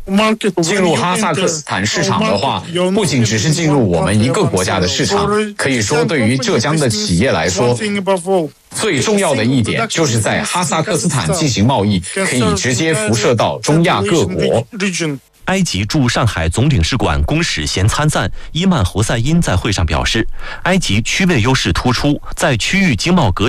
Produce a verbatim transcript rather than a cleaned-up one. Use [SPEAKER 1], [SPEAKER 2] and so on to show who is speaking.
[SPEAKER 1] 进入哈萨克斯坦市场的话，不仅只是进入我们一个国家的市场，可以说对于浙江的企业来说，最重要的一点就是在哈萨克斯坦进行贸易，可以直接辐射到中亚各国。
[SPEAKER 2] 埃及驻上海总领事馆公使衔参赞伊曼侯赛因在会上表示，埃及区位优势突出，在区域经贸格